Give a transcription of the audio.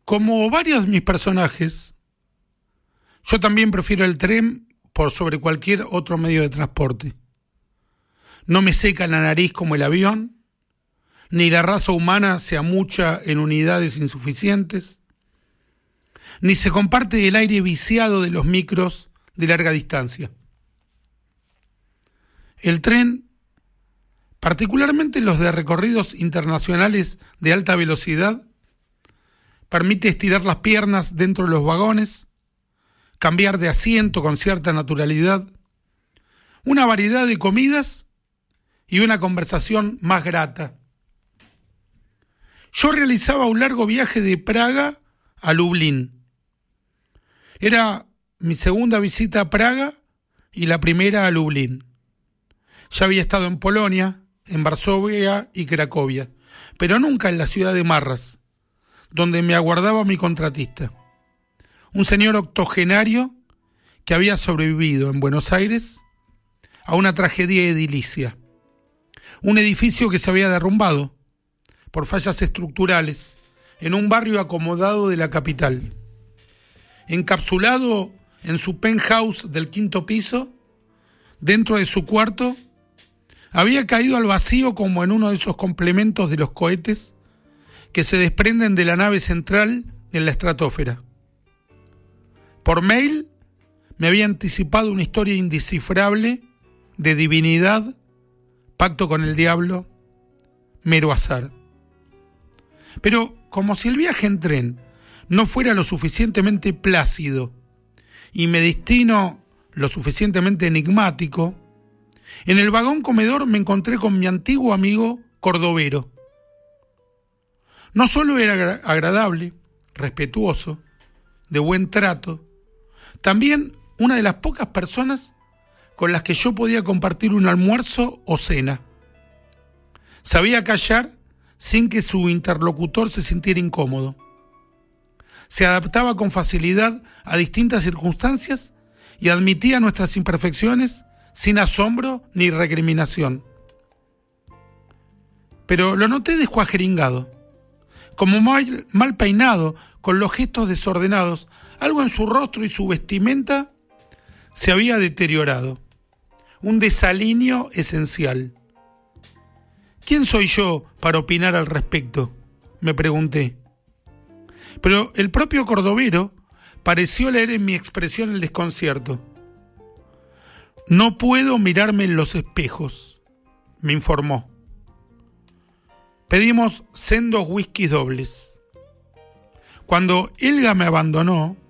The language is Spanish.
Como varios de mis personajes, yo también prefiero el tren por sobre cualquier otro medio de transporte. No me seca la nariz como el avión, ni la raza humana se amucha en unidades insuficientes, ni se comparte el aire viciado de los micros de larga distancia. El tren, particularmente los de recorridos internacionales de alta velocidad, permite estirar las piernas dentro de los vagones, cambiar de asiento con cierta naturalidad, una variedad de comidas y una conversación más grata. Yo realizaba un largo viaje de Praga a Lublin. Era mi segunda visita a Praga y la primera a Lublin. Ya había estado en Polonia, en Varsovia y Cracovia, pero nunca en la ciudad de Marras, donde me aguardaba mi contratista, un señor octogenario que había sobrevivido en Buenos Aires a una tragedia edilicia, un edificio que se había derrumbado por fallas estructurales en un barrio acomodado de la capital. Encapsulado en su penthouse del 5º piso, dentro de su cuarto, había caído al vacío como en uno de esos complementos de los cohetes que se desprenden de la nave central en la estratosfera. Por mail me había anticipado una historia indescifrable de divinidad, pacto con el diablo, mero azar. Pero como si el viaje en tren no fuera lo suficientemente plácido y mi destino lo suficientemente enigmático, en el vagón comedor me encontré con mi antiguo amigo Cordovero. No solo era agradable, respetuoso, de buen trato, también una de las pocas personas con las que yo podía compartir un almuerzo o cena. Sabía callar sin que su interlocutor se sintiera incómodo. Se adaptaba con facilidad a distintas circunstancias y admitía nuestras imperfecciones sin asombro ni recriminación. Pero lo noté descuajeringado, como mal peinado, con los gestos desordenados. Algo en su rostro y su vestimenta se había deteriorado. Un desalineo esencial. ¿Quién soy yo para opinar al respecto?, me pregunté. Pero el propio Cordovero pareció leer en mi expresión el desconcierto. No puedo mirarme en los espejos, me informó. Pedimos sendos whiskies dobles. Cuando Elga me abandonó,